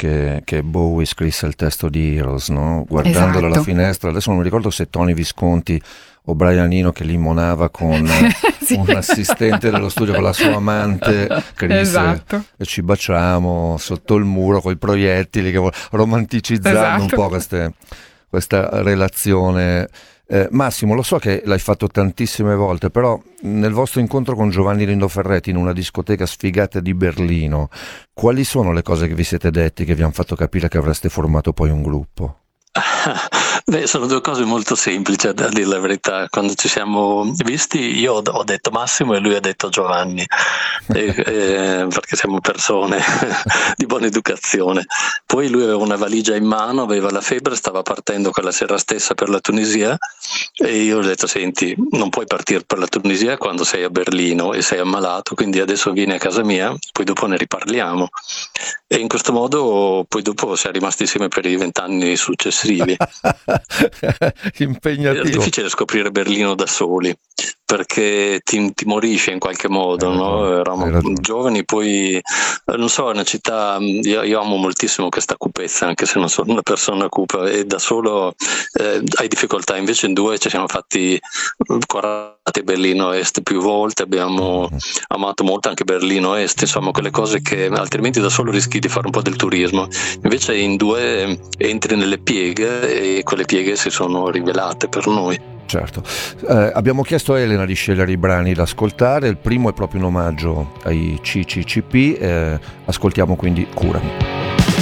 che Bowie scrisse il testo di Heroes, no? Guardando dalla finestra, adesso non mi ricordo se Tony Visconti o Brian Eno che limonava con sì. un assistente dello studio, con la sua amante, che gli disse e ci baciamo sotto il muro con i proiettili, romanticizzando un po' questa relazione. Massimo, lo so che l'hai fatto tantissime volte, però nel vostro incontro con Giovanni Lindo Ferretti in una discoteca sfigata di Berlino, quali sono le cose che vi siete detti che vi hanno fatto capire che avreste formato poi un gruppo? Beh, sono due cose molto semplici, a dire la verità. Quando ci siamo visti io ho detto Massimo e lui ha detto Giovanni, perché siamo persone di buona educazione. Poi lui aveva una valigia in mano, aveva la febbre, stava partendo quella sera stessa per la Tunisia e io ho detto senti, non puoi partire per la Tunisia quando sei a Berlino e sei ammalato, quindi adesso vieni a casa mia, poi dopo ne riparliamo. E in questo modo poi dopo siamo rimasti insieme per i 20 anni successivi. Impegnativo. È difficile scoprire Berlino da soli perché ti intimorisce in qualche modo, no? Eravamo giovani, poi non so, è una città, io amo moltissimo questa cupezza, anche se non sono una persona cupa, e da solo hai difficoltà, invece in due ci siamo fatti 40 Berlino Est più volte, abbiamo amato molto anche Berlino Est, insomma quelle cose che altrimenti da solo rischi di fare un po' del turismo, invece in due entri nelle pieghe e quelle pieghe si sono rivelate per noi. Certo, abbiamo chiesto a Elena di scegliere i brani da ascoltare, il primo è proprio un omaggio ai CCCP, ascoltiamo quindi Curami.